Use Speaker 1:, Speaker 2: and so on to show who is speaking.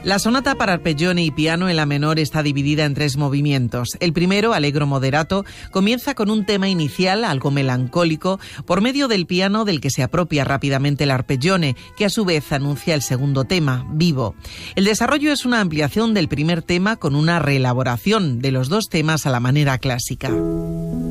Speaker 1: La sonata para arpeggione y piano en la menor está dividida en 3 movimientos. El primero, allegro moderato, comienza con un tema inicial algo melancólico por medio del piano del que se apropia rápidamente el arpeggione, que a su vez anuncia el segundo tema, vivo. El desarrollo es una ampliación del primer tema con una reelaboración de los 2 temas a la manera clásica.